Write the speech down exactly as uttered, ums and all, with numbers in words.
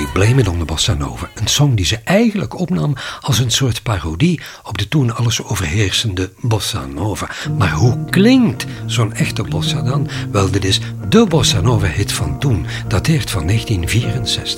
Blame It on the Bossa Nova. Een song die ze eigenlijk opnam als een soort parodie op de toen alles overheersende Bossa Nova. Maar hoe klinkt zo'n echte bossa dan? Wel, dit is de Bossa Nova hit van toen. Dateert van negentien vierenzestig.